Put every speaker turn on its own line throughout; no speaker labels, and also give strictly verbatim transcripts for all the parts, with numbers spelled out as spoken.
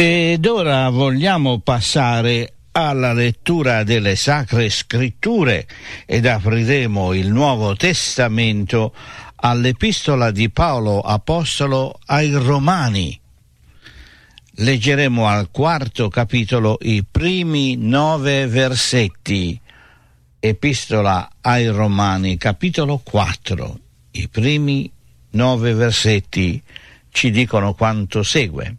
Ed ora vogliamo passare alla lettura delle Sacre Scritture ed apriremo il Nuovo Testamento all'Epistola di Paolo Apostolo ai Romani. Leggeremo al quarto capitolo i primi nove versetti. Epistola ai Romani, capitolo quattro. I primi nove versetti ci dicono quanto segue.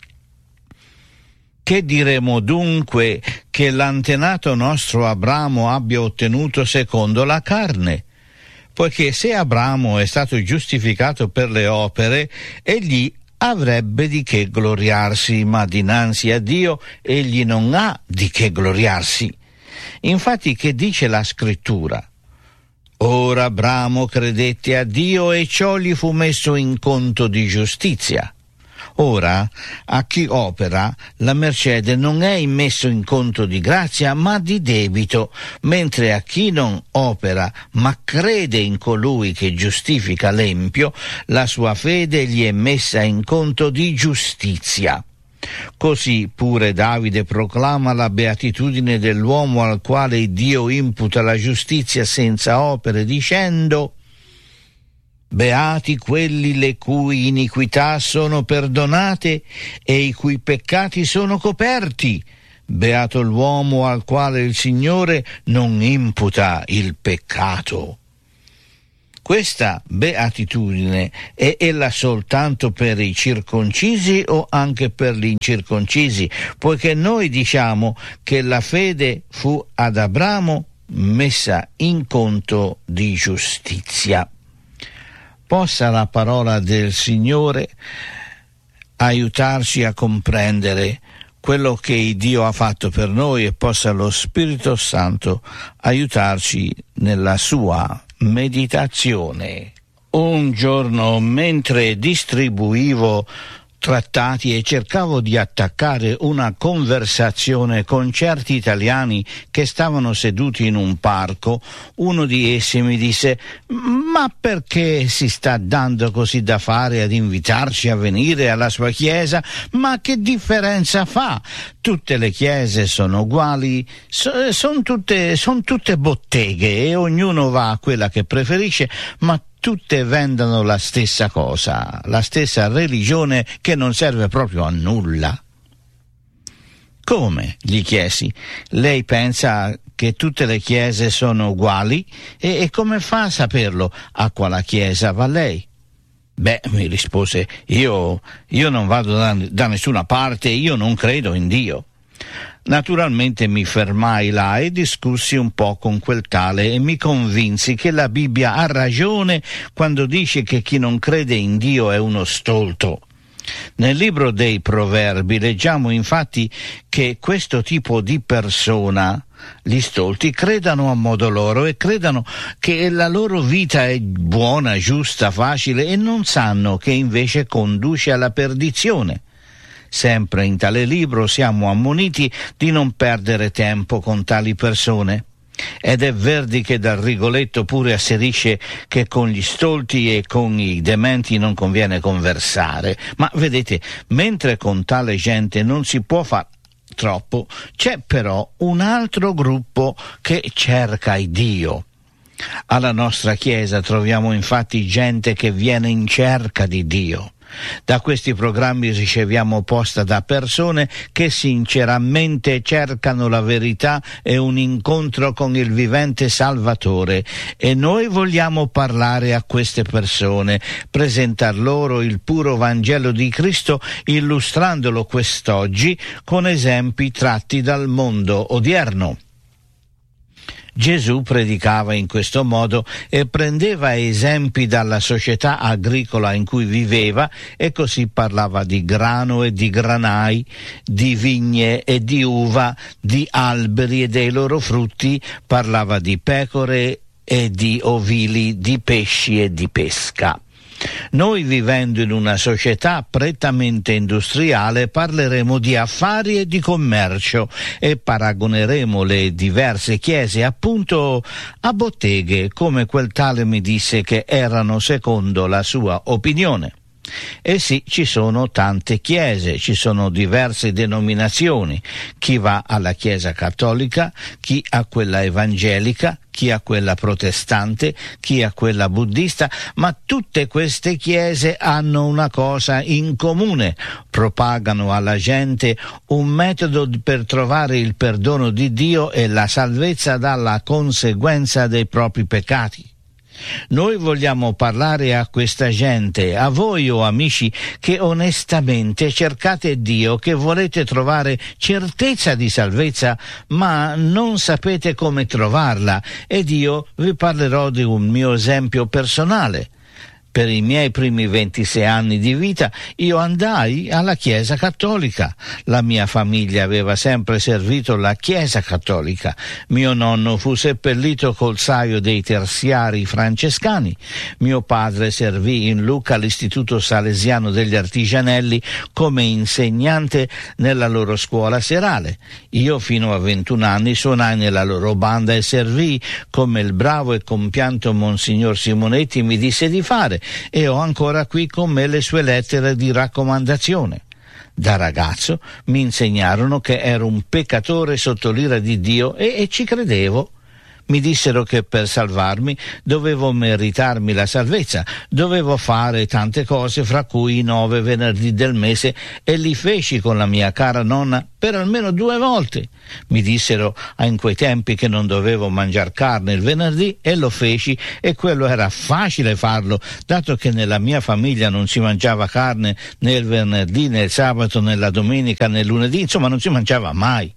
Che diremo dunque che l'antenato nostro Abramo abbia ottenuto secondo la carne? Poiché se Abramo è stato giustificato per le opere, egli avrebbe di che gloriarsi, ma dinanzi a Dio egli non ha di che gloriarsi. Infatti, che dice la Scrittura? Ora Abramo credette a Dio e ciò gli fu messo in conto di giustizia. Ora, a chi opera, la mercede non è immesso in conto di grazia, ma di debito, mentre a chi non opera, ma crede in colui che giustifica l'empio, la sua fede gli è messa in conto di giustizia. Così pure Davide proclama la beatitudine dell'uomo al quale Dio imputa la giustizia senza opere, dicendo: beati quelli le cui iniquità sono perdonate e i cui peccati sono coperti. Beato l'uomo al quale il Signore non imputa il peccato. Questa beatitudine è ella soltanto per i circoncisi o anche per gli incirconcisi? Poiché noi diciamo che la fede fu ad Abramo messa in conto di giustizia. Possa la parola del Signore aiutarci a comprendere quello che Dio ha fatto per noi e possa lo Spirito Santo aiutarci nella sua meditazione. Un giorno, mentre distribuivo trattati e cercavo di attaccare una conversazione con certi italiani che stavano seduti in un parco, uno di essi mi disse: ma perché si sta dando così da fare ad invitarci a venire alla sua chiesa? Ma che differenza fa? Tutte le chiese sono uguali, so, sono tutte, son tutte botteghe e ognuno va a quella che preferisce, ma tutte vendono la stessa cosa, la stessa religione che non serve proprio a nulla. Come? Gli chiesi. Lei pensa che tutte le chiese sono uguali? E, e come fa a saperlo? A quale chiesa va lei? Beh, mi rispose, io, io non vado da, da nessuna parte, io non credo in Dio. Naturalmente mi fermai là e discussi un po' con quel tale e mi convinsi che la Bibbia ha ragione quando dice che chi non crede in Dio è uno stolto. Nel libro dei Proverbi leggiamo infatti che questo tipo di persona, gli stolti, credano a modo loro e credano che la loro vita è buona, giusta, facile e non sanno che invece conduce alla perdizione. Sempre in tale libro siamo ammoniti di non perdere tempo con tali persone. Ed è Verdi che dal Rigoletto pure asserisce che con gli stolti e con i dementi non conviene conversare. Ma vedete, mentre con tale gente non si può fare troppo, c'è però un altro gruppo che cerca il Dio. Alla nostra Chiesa troviamo infatti gente che viene in cerca di Dio. Da questi programmi riceviamo posta da persone che sinceramente cercano la verità e un incontro con il vivente Salvatore, e noi vogliamo parlare a queste persone, presentar loro il puro Vangelo di Cristo, illustrandolo quest'oggi con esempi tratti dal mondo odierno. Gesù predicava in questo modo e prendeva esempi dalla società agricola in cui viveva e così parlava di grano e di granai, di vigne e di uva, di alberi e dei loro frutti, parlava di pecore e di ovili, di pesci e di pesca. Noi, vivendo in una società prettamente industriale, parleremo di affari e di commercio e paragoneremo le diverse chiese appunto a botteghe, come quel tale mi disse che erano secondo la sua opinione. E sì, ci sono tante chiese, ci sono diverse denominazioni, chi va alla chiesa cattolica, chi a quella evangelica, chi a quella protestante, chi a quella buddista, ma tutte queste chiese hanno una cosa in comune: propagano alla gente un metodo per trovare il perdono di Dio e la salvezza dalla conseguenza dei propri peccati. Noi vogliamo parlare a questa gente, a voi o amici che onestamente cercate Dio, che volete trovare certezza di salvezza ma non sapete come trovarla, ed io vi parlerò di un mio esempio personale. Per i miei primi ventisei anni di vita io andai alla Chiesa Cattolica. La mia famiglia aveva sempre servito la Chiesa Cattolica. Mio nonno fu seppellito col saio dei terziari francescani. Mio padre servì in Lucca all'Istituto Salesiano degli Artigianelli come insegnante nella loro scuola serale. Io fino a ventuno anni suonai nella loro banda e servii come il bravo e compianto Monsignor Simonetti mi disse di fare, e ho ancora qui con me le sue lettere di raccomandazione. Da ragazzo mi insegnarono che ero un peccatore sotto l'ira di Dio e, e ci credevo. Mi dissero che per salvarmi dovevo meritarmi la salvezza, dovevo fare tante cose, fra cui i nove venerdì del mese, e li feci con la mia cara nonna per almeno due volte. Mi dissero in quei tempi che non dovevo mangiare carne il venerdì e lo feci, e quello era facile farlo, dato che nella mia famiglia non si mangiava carne né il venerdì, né il sabato, né la domenica, né il lunedì, insomma non si mangiava mai.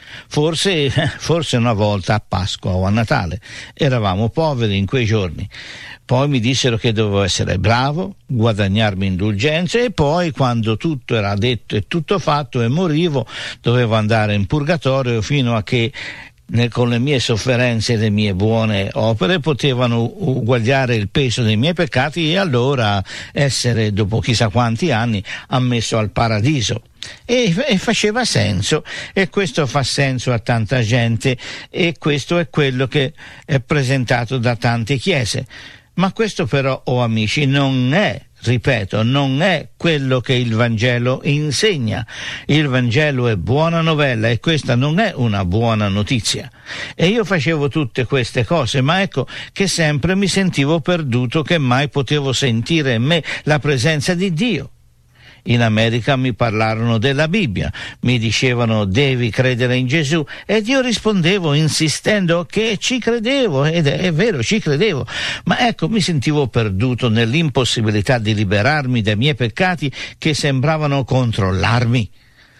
Forse, forse una volta a Pasqua o a Natale. Eravamo poveri in quei giorni. Poi mi dissero che dovevo essere bravo, guadagnarmi indulgenze, e poi, quando tutto era detto e tutto fatto e morivo, dovevo andare in purgatorio fino a che con le mie sofferenze e le mie buone opere potevano uguagliare il peso dei miei peccati, e allora essere, dopo chissà quanti anni, ammesso al paradiso. E, e faceva senso, e questo fa senso a tanta gente, e questo è quello che è presentato da tante chiese. Ma questo però, oh amici, non è, ripeto, non è quello che il Vangelo insegna. Il Vangelo è buona novella, e questa non è una buona notizia. E io facevo tutte queste cose, ma ecco che sempre mi sentivo perduto, che mai potevo sentire in me la presenza di Dio. In America mi parlarono della Bibbia, mi dicevano devi credere in Gesù, ed io rispondevo insistendo che ci credevo, ed è, è vero, ci credevo, ma ecco mi sentivo perduto nell'impossibilità di liberarmi dai miei peccati che sembravano controllarmi.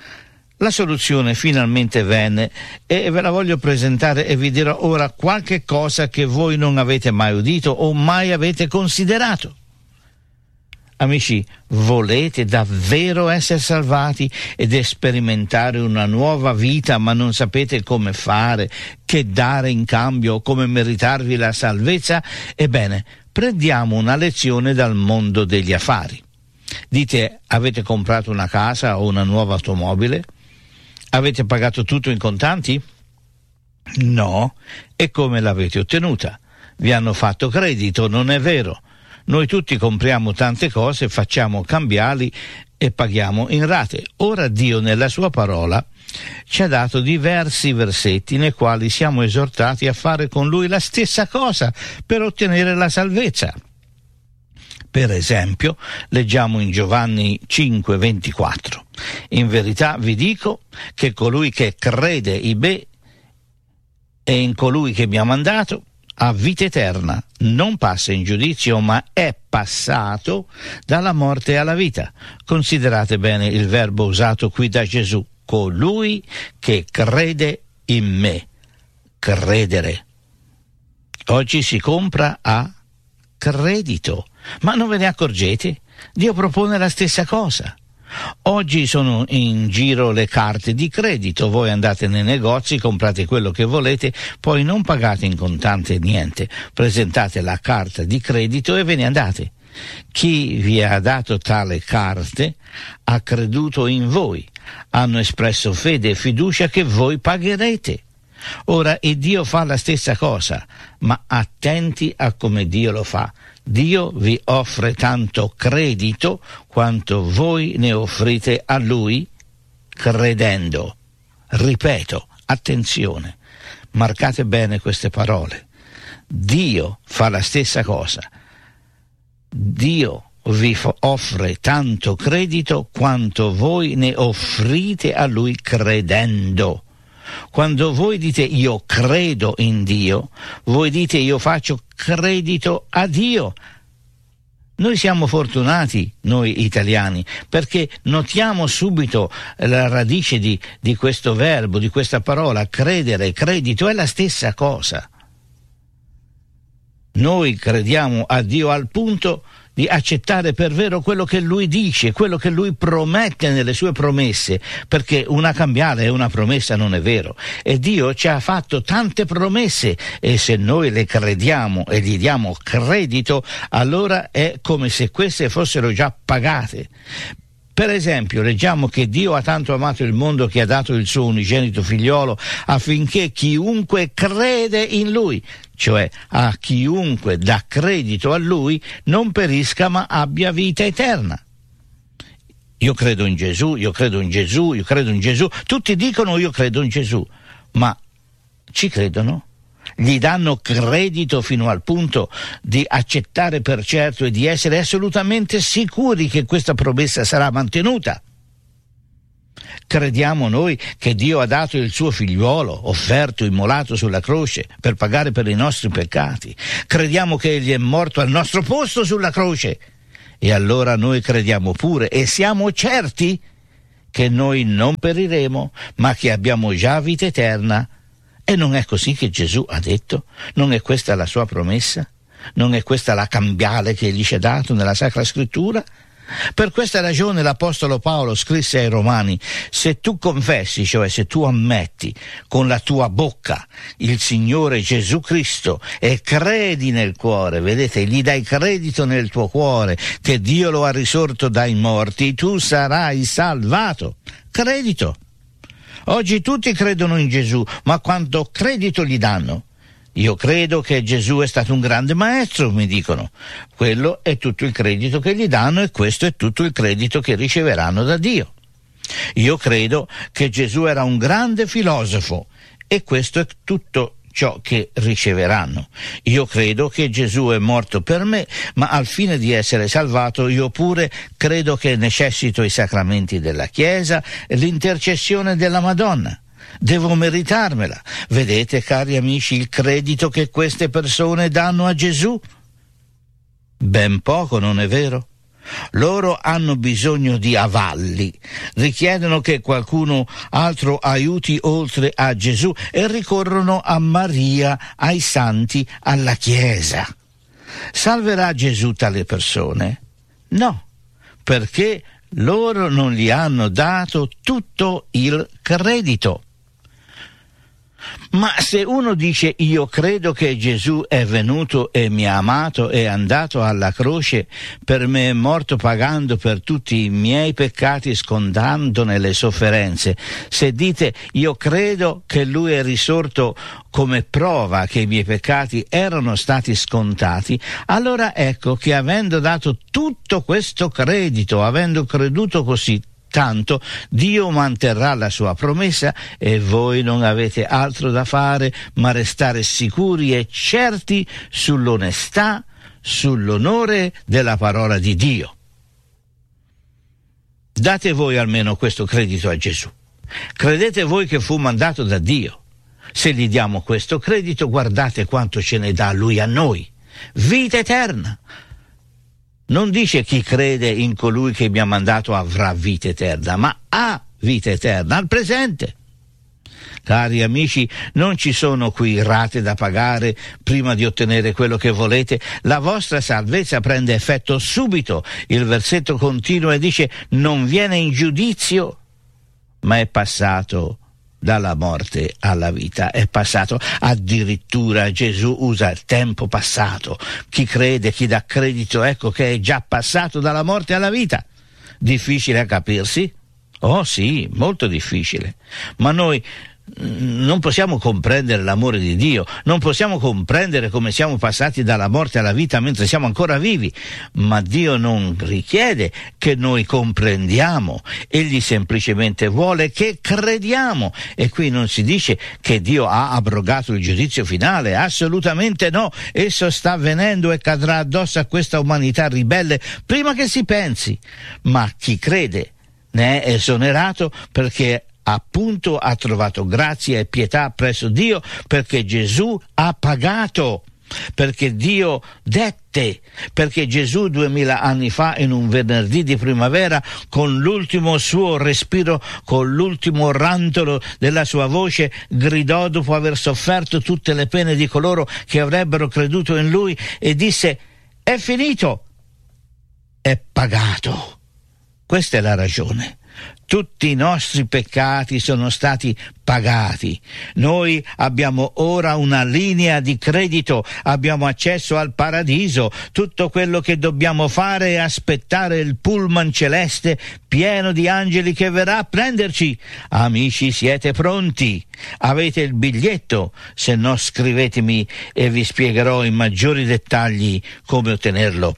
La soluzione finalmente venne, e ve la voglio presentare, e vi dirò ora qualche cosa che voi non avete mai udito o mai avete considerato. Amici, volete davvero essere salvati ed sperimentare una nuova vita, ma non sapete come fare, che dare in cambio, come meritarvi la salvezza? Ebbene, prendiamo una lezione dal mondo degli affari. Dite, avete comprato una casa o una nuova automobile? Avete pagato tutto in contanti? No. E come l'avete ottenuta? Vi hanno fatto credito, non è vero? Noi tutti compriamo tante cose, facciamo cambiali e paghiamo in rate. Ora Dio nella sua parola ci ha dato diversi versetti nei quali siamo esortati a fare con Lui la stessa cosa per ottenere la salvezza. Per esempio, leggiamo in Giovanni cinque ventiquattro: in verità vi dico che colui che crede in me e in colui che mi ha mandato ha vita eterna, non passa in giudizio, ma è passato dalla morte alla vita. Considerate bene il verbo usato qui da Gesù: colui che crede in me. Credere. Oggi si compra a credito, ma non ve ne accorgete? Dio propone la stessa cosa. Oggi sono in giro le carte di credito, voi andate nei negozi, comprate quello che volete, poi non pagate in contante niente, presentate la carta di credito e ve ne andate. Chi vi ha dato tale carte ha creduto in voi, hanno espresso fede e fiducia che voi pagherete. Ora, e Dio fa la stessa cosa, ma attenti a come Dio lo fa. Dio vi offre tanto credito quanto voi ne offrite a Lui credendo. Ripeto, attenzione, marcate bene queste parole. Dio fa la stessa cosa. Dio vi offre tanto credito quanto voi ne offrite a Lui credendo. Quando voi dite io credo in Dio, voi dite io faccio credito a Dio. Noi siamo fortunati, noi italiani, perché notiamo subito la radice di, di questo verbo, di questa parola, credere, credito, è la stessa cosa. Noi crediamo a Dio al punto di accettare per vero quello che Lui dice, quello che Lui promette nelle sue promesse, perché una cambiale è una promessa, non è vero? E Dio ci ha fatto tante promesse e se noi le crediamo e gli diamo credito, allora è come se queste fossero già pagate. Per esempio, leggiamo che Dio ha tanto amato il mondo che ha dato il suo unigenito figliolo affinché chiunque crede in Lui, cioè a chiunque dà credito a Lui, non perisca ma abbia vita eterna. Io credo in Gesù, io credo in Gesù, io credo in Gesù. Tutti dicono io credo in Gesù, ma ci credono? Gli danno credito fino al punto di accettare per certo e di essere assolutamente sicuri che questa promessa sarà mantenuta. Crediamo noi che Dio ha dato il suo figliuolo, offerto, immolato sulla croce per pagare per i nostri peccati. Crediamo che Egli è morto al nostro posto sulla croce. E allora noi crediamo pure e siamo certi che noi non periremo, ma che abbiamo già vita eterna. E non è così che Gesù ha detto? Non è questa la sua promessa? Non è questa la cambiale che Egli ci ha dato nella Sacra Scrittura? Per questa ragione l'Apostolo Paolo scrisse ai Romani: se tu confessi, cioè se tu ammetti con la tua bocca il Signore Gesù Cristo e credi nel cuore, vedete, gli dai credito nel tuo cuore che Dio lo ha risorto dai morti, tu sarai salvato. Credito. Oggi tutti credono in Gesù, ma quanto credito gli danno? Io credo che Gesù è stato un grande maestro, mi dicono. Quello è tutto il credito che gli danno e questo è tutto il credito che riceveranno da Dio. Io credo che Gesù era un grande filosofo e questo è tutto ciò che riceveranno. Io credo che Gesù è morto per me, ma al fine di essere salvato io pure credo che necessito i sacramenti della Chiesa e l'intercessione della Madonna. Devo meritarmela. Vedete, cari amici, il credito che queste persone danno a Gesù? Ben poco, non è vero? Loro hanno bisogno di avalli, richiedono che qualcuno altro aiuti oltre a Gesù e ricorrono a Maria, ai santi, alla Chiesa. Salverà Gesù tale persone? No, perché loro non gli hanno dato tutto il credito. Ma se uno dice io credo che Gesù è venuto e mi ha amato, è andato alla croce, per me è morto pagando per tutti i miei peccati, scontandone le sofferenze, se dite io credo che Lui è risorto come prova che i miei peccati erano stati scontati, allora ecco che avendo dato tutto questo credito, avendo creduto così tanto, Dio manterrà la sua promessa e voi non avete altro da fare ma restare sicuri e certi sull'onestà, sull'onore della parola di Dio. Date voi almeno questo credito a Gesù. Credete voi che fu mandato da Dio. Se gli diamo questo credito, guardate quanto ce ne dà Lui a noi. Vita eterna. Non dice chi crede in colui che mi ha mandato avrà vita eterna, ma ha vita eterna al presente. Cari amici, non ci sono qui rate da pagare prima di ottenere quello che volete. La vostra salvezza prende effetto subito. Il versetto continua e dice: non viene in giudizio, ma è passato dalla morte alla vita, è passato. Addirittura Gesù usa il tempo passato. Chi crede, chi dà credito, ecco che è già passato dalla morte alla vita. Difficile a capirsi? Oh sì, molto difficile. Ma noi non possiamo comprendere l'amore di Dio, non possiamo comprendere come siamo passati dalla morte alla vita mentre siamo ancora vivi, ma Dio non richiede che noi comprendiamo, egli semplicemente vuole che crediamo. E qui non si dice che Dio ha abrogato il giudizio finale, assolutamente no, esso sta avvenendo e cadrà addosso a questa umanità ribelle prima che si pensi, ma chi crede ne è esonerato perché appunto ha trovato grazia e pietà presso Dio, perché Gesù ha pagato, perché Dio dette, perché Gesù duemila anni fa in un venerdì di primavera, con l'ultimo suo respiro, con l'ultimo rantolo della sua voce, gridò dopo aver sofferto tutte le pene di coloro che avrebbero creduto in lui e disse: è finito, è pagato. Questa è la ragione. Tutti i nostri peccati sono stati pagati. Noi abbiamo ora una linea di credito, abbiamo accesso al paradiso. Tutto quello che dobbiamo fare è aspettare il pullman celeste pieno di angeli che verrà a prenderci. Amici, siete pronti? Avete il biglietto? Se no, scrivetemi e vi spiegherò in maggiori dettagli come ottenerlo.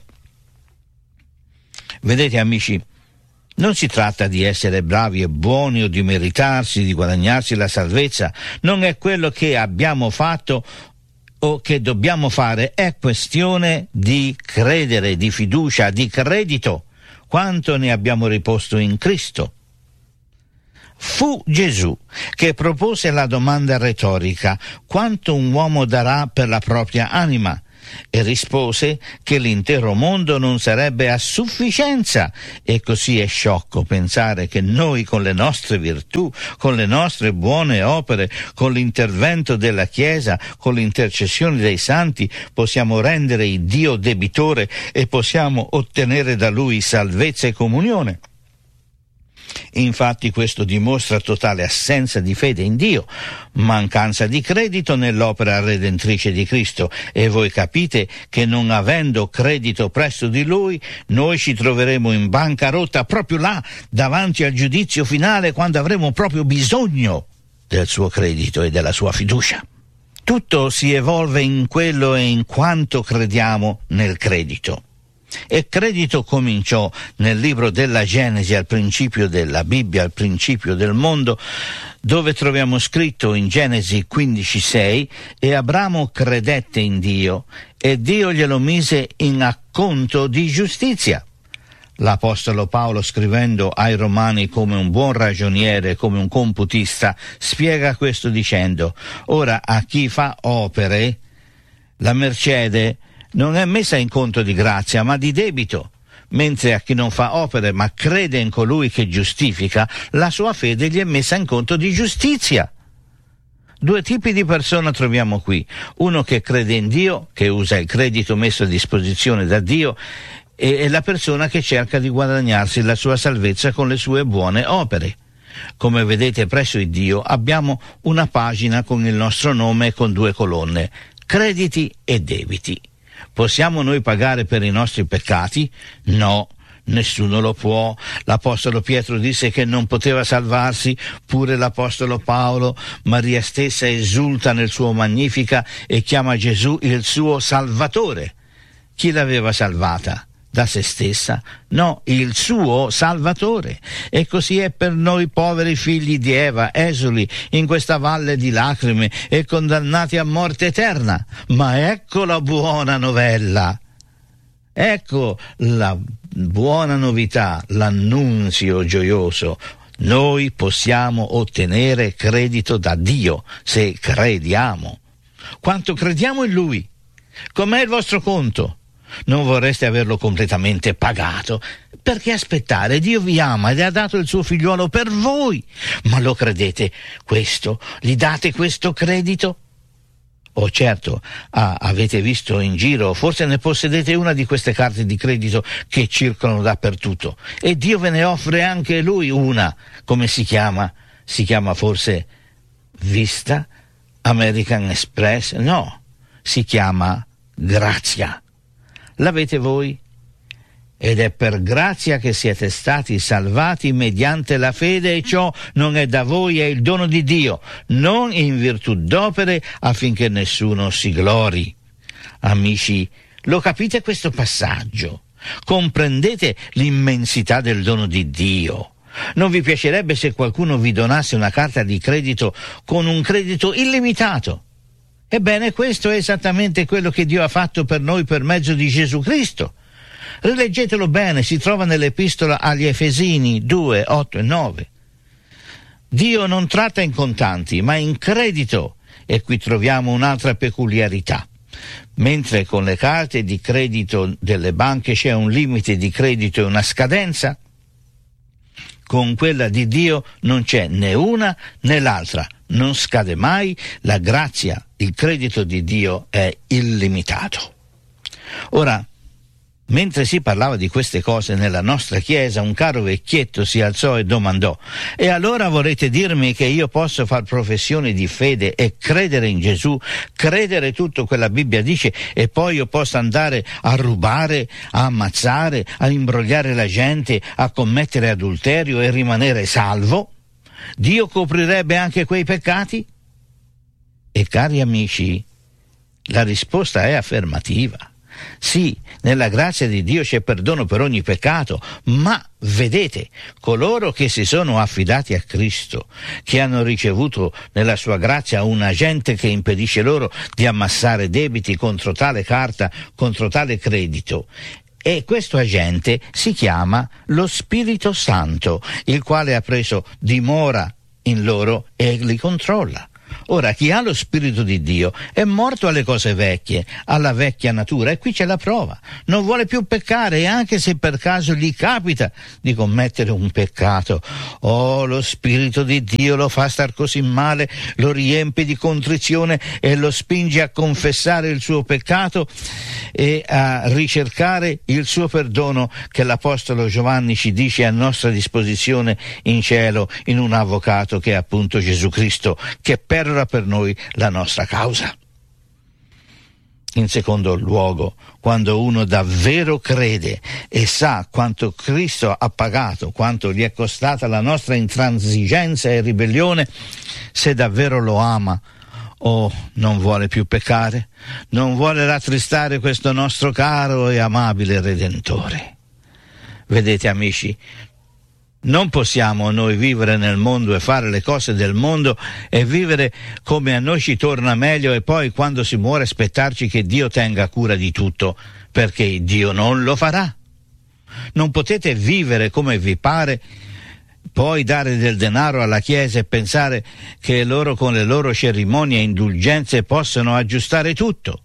Vedete, amici, non si tratta di essere bravi e buoni o di meritarsi, di guadagnarsi la salvezza. Non è quello che abbiamo fatto o che dobbiamo fare, è questione di credere, di fiducia, di credito. Quanto ne abbiamo riposto in Cristo? Fu Gesù che propose la domanda retorica: quanto un uomo darà per la propria anima? E rispose che l'intero mondo non sarebbe a sufficienza, e così è sciocco pensare che noi con le nostre virtù, con le nostre buone opere, con l'intervento della Chiesa, con l'intercessione dei santi possiamo rendere il Dio debitore e possiamo ottenere da Lui salvezza e comunione. Infatti questo dimostra totale assenza di fede in Dio, mancanza di credito nell'opera redentrice di Cristo, e voi capite che non avendo credito presso di Lui, noi ci troveremo in bancarotta proprio là, davanti al giudizio finale, quando avremo proprio bisogno del suo credito e della sua fiducia. Tutto si evolve in quello e in quanto crediamo nel credito. E credito cominciò nel libro della Genesi, al principio della Bibbia, al principio del mondo, dove troviamo scritto in Genesi quindici sei: e Abramo credette in Dio e Dio glielo mise in acconto di giustizia. L'Apostolo Paolo, scrivendo ai Romani come un buon ragioniere, come un computista, spiega questo dicendo: ora a chi fa opere la mercede non è messa in conto di grazia, ma di debito, mentre a chi non fa opere, ma crede in colui che giustifica, la sua fede gli è messa in conto di giustizia. Due tipi di persona troviamo qui: uno che crede in Dio, che usa il credito messo a disposizione da Dio, e la persona che cerca di guadagnarsi la sua salvezza con le sue buone opere. Come vedete, presso il Dio abbiamo una pagina con il nostro nome e con due colonne: crediti e debiti. Possiamo noi pagare per i nostri peccati? No, nessuno lo può. L'Apostolo Pietro disse che non poteva salvarsi, pure l'Apostolo Paolo. Maria stessa esulta nel suo Magnifica e chiama Gesù il suo Salvatore. Chi l'aveva salvata? Da se stessa? No, il suo Salvatore. E così è per noi poveri figli di Eva, esuli in questa valle di lacrime e condannati a morte eterna. Ma ecco la buona novella. Ecco la buona novità, l'annunzio gioioso. Noi possiamo ottenere credito da Dio se crediamo. Quanto crediamo in Lui? Com'è il vostro conto? Non vorreste averlo completamente pagato? Perché aspettare? Dio vi ama ed ha dato il suo figliuolo per voi. Ma lo credete questo? Gli date questo credito? Oh certo, ah, avete visto in giro, forse ne possedete una di queste carte di credito che circolano dappertutto, e Dio ve ne offre anche Lui una. Come si chiama? Si chiama forse Vista? American Express? No, si chiama Grazia. L'avete voi? ed è per grazia che siete stati salvati mediante la fede, e ciò non è da voi, è il dono di Dio, non in virtù d'opere, affinché nessuno si glori. Amici, lo capite questo passaggio? Comprendete l'immensità del dono di Dio? Non vi piacerebbe se qualcuno vi donasse una carta di credito con un credito illimitato? Ebbene, questo è esattamente quello che Dio ha fatto per noi per mezzo di Gesù Cristo. Rileggetelo bene, si trova nell'epistola agli Efesini due, otto e nove. Dio non tratta in contanti, ma in credito, e qui troviamo un'altra peculiarità. Mentre con le carte di credito delle banche c'è un limite di credito e una scadenza, con quella di Dio non c'è né una né l'altra, non scade mai, la grazia, il credito di Dio è illimitato. Ora, mentre si parlava di queste cose nella nostra chiesa, un caro vecchietto si alzò e domandò: e allora volete dirmi che io posso far professione di fede e credere in Gesù, credere tutto quello che la Bibbia dice, e poi io posso andare a rubare, a ammazzare, a imbrogliare la gente, a commettere adulterio e rimanere salvo? Dio coprirebbe anche quei peccati? E cari amici, la risposta è affermativa. Sì, nella grazia di Dio c'è perdono per ogni peccato, ma vedete, coloro che si sono affidati a Cristo, che hanno ricevuto nella sua grazia un agente che impedisce loro di ammassare debiti contro tale carta, contro tale credito, e questo agente si chiama lo Spirito Santo, il quale ha preso dimora in loro e li controlla. Ora, chi ha lo Spirito di Dio è morto alle cose vecchie, alla vecchia natura, e qui c'è la prova. Non vuole più peccare, e anche se per caso gli capita di commettere un peccato, oh, lo Spirito di Dio lo fa star così male, lo riempie di contrizione e lo spinge a confessare il suo peccato e a ricercare il suo perdono, che l'Apostolo Giovanni ci dice a nostra disposizione in cielo, in un avvocato che è appunto Gesù Cristo, che perora per noi la nostra causa. In secondo luogo, quando uno davvero crede e sa quanto Cristo ha pagato, quanto gli è costata la nostra intransigenza e ribellione, se davvero lo ama, oh, non vuole più peccare, non vuole rattristare questo nostro caro e amabile Redentore. Vedete, amici, non possiamo noi vivere nel mondo e fare le cose del mondo e vivere come a noi ci torna meglio, e poi quando si muore aspettarci che Dio tenga cura di tutto, perché Dio non lo farà. Non potete vivere come vi pare, poi dare del denaro alla Chiesa e pensare che loro con le loro cerimonie e indulgenze possano aggiustare tutto.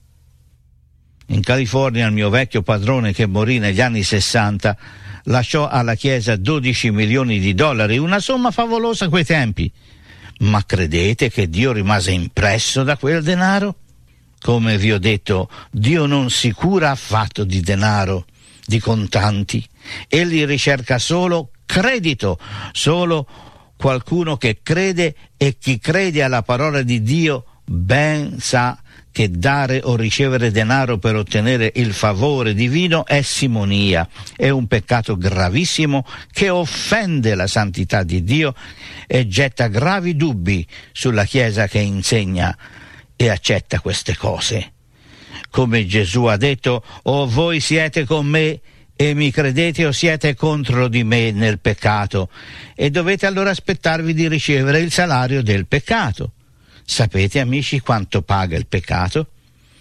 In California il mio vecchio padrone, che morì negli anni sessanta, lasciò alla Chiesa dodici milioni di dollari, una somma favolosa a quei tempi. Ma credete che Dio rimase impresso da quel denaro? Come vi ho detto, Dio non si cura affatto di denaro, di contanti. Egli ricerca solo credito, solo qualcuno che crede, e chi crede alla parola di Dio ben sa che dare o ricevere denaro per ottenere il favore divino è simonia, è un peccato gravissimo che offende la santità di Dio e getta gravi dubbi sulla Chiesa che insegna e accetta queste cose. Come Gesù ha detto: o voi siete con me e mi credete, o siete contro di me nel peccato, e dovete allora aspettarvi di ricevere il salario del peccato. Sapete, amici, quanto paga il peccato?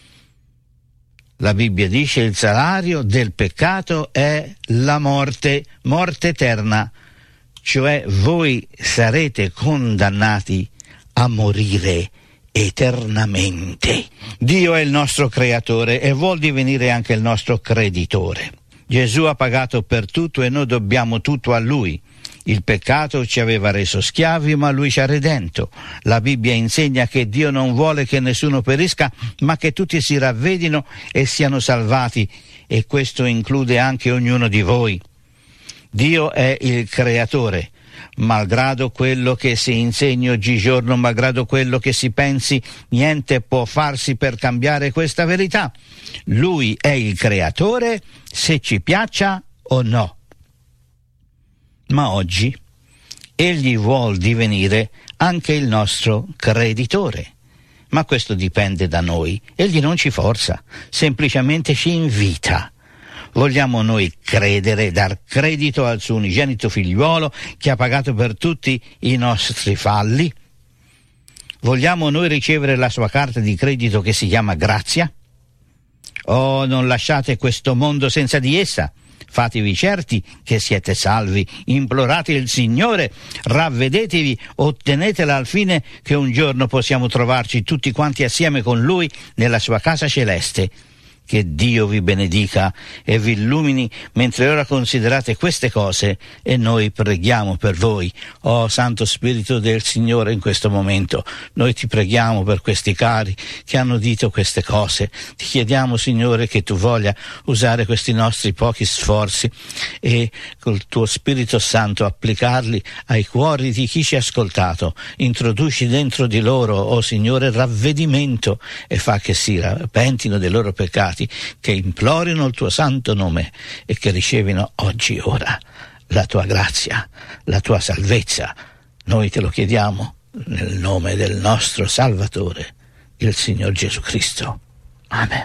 La Bibbia dice: il salario del peccato è la morte, morte eterna, cioè voi sarete condannati a morire eternamente. Dio è il nostro creatore e vuol divenire anche il nostro creditore. Gesù ha pagato per tutto e noi dobbiamo tutto a Lui. Il peccato ci aveva reso schiavi, ma Lui ci ha redento. La Bibbia insegna che Dio non vuole che nessuno perisca, ma che tutti si ravvedino e siano salvati, e questo include anche ognuno di voi. Dio è il creatore. Malgrado quello che si insegni oggigiorno, malgrado quello che si pensi, niente può farsi per cambiare questa verità. Lui è il creatore, se ci piaccia o no. Ma oggi Egli vuol divenire anche il nostro creditore. Ma questo dipende da noi. Egli non ci forza, semplicemente ci invita. Vogliamo noi credere, dar credito al suo unigenito figliuolo che ha pagato per tutti i nostri falli? Vogliamo noi ricevere la sua carta di credito che si chiama grazia? Oh, non lasciate questo mondo senza di essa. Fatevi certi che siete salvi, implorate il Signore, ravvedetevi, ottenetela al fine che un giorno possiamo trovarci tutti quanti assieme con Lui nella sua casa celeste. Che Dio vi benedica e vi illumini mentre ora considerate queste cose e noi preghiamo per voi. Oh Santo Spirito del Signore, in questo momento noi ti preghiamo per questi cari che hanno udito queste cose. Ti chiediamo, Signore, che tu voglia usare questi nostri pochi sforzi e col tuo Spirito Santo applicarli ai cuori di chi ci ha ascoltato. Introduci dentro di loro, oh Signore, ravvedimento e fa che si pentino dei loro peccati, che implorino il tuo santo nome e che ricevino oggi ora la tua grazia, la tua salvezza. Noi te lo chiediamo nel nome del nostro Salvatore, il Signor Gesù Cristo. Amen.